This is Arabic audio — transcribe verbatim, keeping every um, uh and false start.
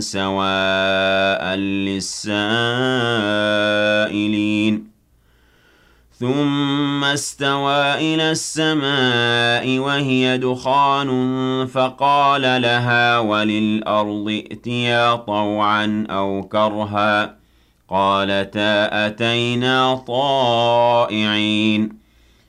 سواء للسائلين ثم استوى إلى السماء وهي دخان فقال لها وللأرض ائتيا طوعا أو كرها قالتا أتينا طائعين